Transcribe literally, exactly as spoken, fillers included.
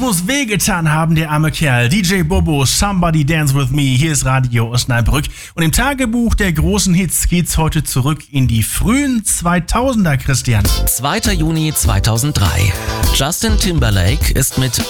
muss wehgetan haben, der arme Kerl. D J Bobo, Somebody Dance With Me. Hier ist Radio Osnabrück. Und im Tagebuch der großen Hits geht's heute zurück in die frühen zweitausender, Christian. zweiter Juni zweitausenddrei. Justin Timberlake ist mit